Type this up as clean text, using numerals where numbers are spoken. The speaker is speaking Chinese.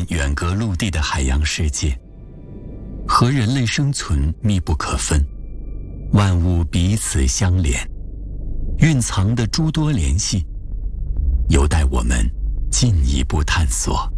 远隔陆地的海洋世界，和人类生存密不可分，万物彼此相连，蕴藏的诸多联系，有待我们进一步探索。